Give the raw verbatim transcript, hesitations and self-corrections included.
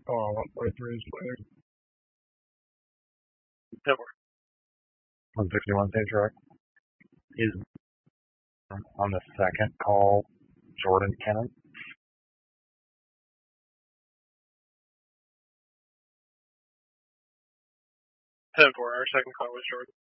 Oh, one forty-three is playing. ten four. one sixty-one stage right. Is on the second call Jordan Kennan? ten four. Our second call was Jordan.